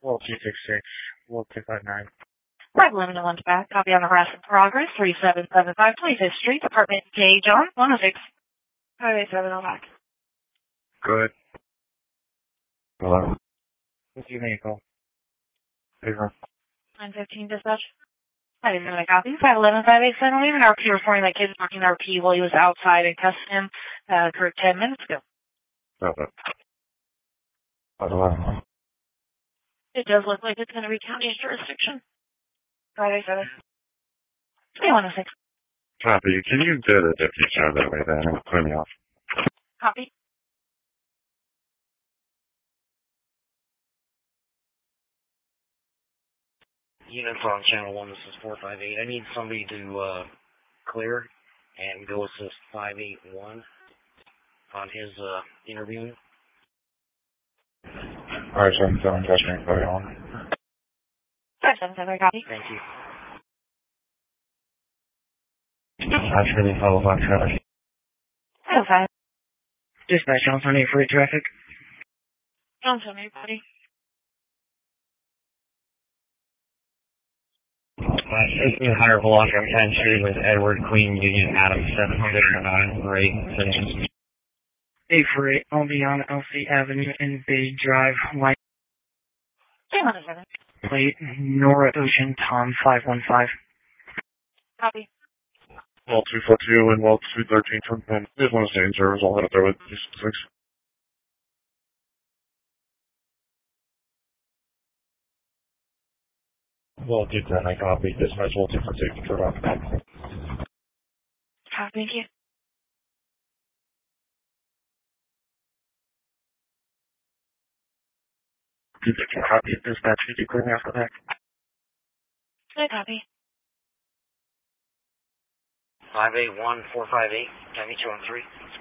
Well, 266. Well, 259. 511 to lunch back. Copy on the harassment progress. 3775 25th Street, Apartment K. John, 106. 587 on back. Good. Hello? What's your vehicle? Paper. 915 dispatch. I didn't really copy. 511 587 leaving RP reporting that kid was talking to RP while he was outside and cussed him for 10 minutes ago. Okay. 511. It does look like it's going to be county jurisdiction. 587. 106. Copy. Can you get a deputy show that way then? It'll clear me off. Copy. Units on channel 1, this is 458. I need somebody to clear and go assist 581 on his interview. Alright, so I'm telling Justin to on. 577, copy. Thank you. That's really follow up traffic. 505. Dispatch on Sunday for traffic. Johnson, everybody. 16 higher velocity on 10 Street with Edward Queen Union Adams 709 Ray Finch. 848 Albion LC Avenue in Bay Drive, White 207. Plate Nora Ocean Tom 515. Copy. Well, 242 and well, 213 from Penn. Just want to stay in service. I'll head up there with 266. Well, 210, I copy. Dispatch, well, 242, turn off. Copy, thank you. Copy. Dispatch, could you clear me off the back? Good copy. 581 458. Can I meet you on 3?